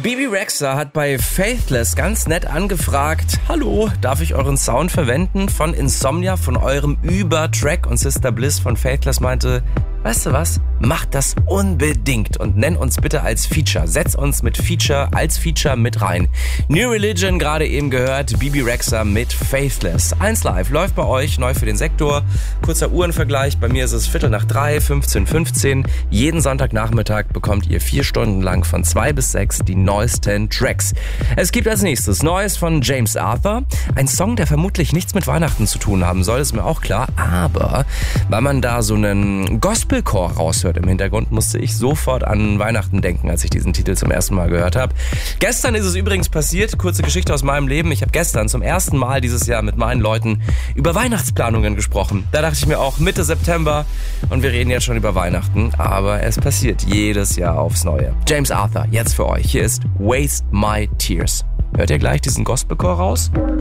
Bebe Rexha hat bei Faithless ganz nett angefragt: Hallo, darf ich euren Sound verwenden von Insomnia, von eurem Übertrack? Und Sister Bliss von Faithless meinte: Weißt du was? Macht das unbedingt und nenn uns bitte als Feature. Setz uns als Feature mit rein. New Religion gerade eben gehört, Bebe Rexha mit Faithless. 1 Live läuft bei euch, neu für den Sektor. Kurzer Uhrenvergleich, bei mir ist es 2:45, 15:15. Jeden Sonntagnachmittag bekommt ihr 4 Stunden lang von 2 bis 6 die neuesten Tracks. Es gibt als nächstes Neues von James Arthur. Ein Song, der vermutlich nichts mit Weihnachten zu tun haben soll, ist mir auch klar. Aber weil man da so einen Gospelchor raushört im Hintergrund, musste ich sofort an Weihnachten denken, als ich diesen Titel zum ersten Mal gehört habe. Gestern ist es übrigens passiert, kurze Geschichte aus meinem Leben. Ich habe gestern zum ersten Mal dieses Jahr mit meinen Leuten über Weihnachtsplanungen gesprochen. Da dachte ich mir auch, Mitte September und wir reden jetzt schon über Weihnachten. Aber es passiert jedes Jahr aufs Neue. James Arthur, jetzt für euch. Hier ist Waste My Tears. Hört ihr gleich diesen Gospelchor raus?